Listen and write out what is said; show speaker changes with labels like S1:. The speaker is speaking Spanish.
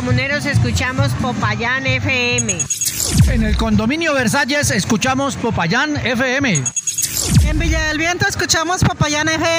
S1: comuneros escuchamos Popayán FM.
S2: En el condominio Versalles escuchamos Popayán FM.
S3: En Villa del Viento escuchamos Popayán FM.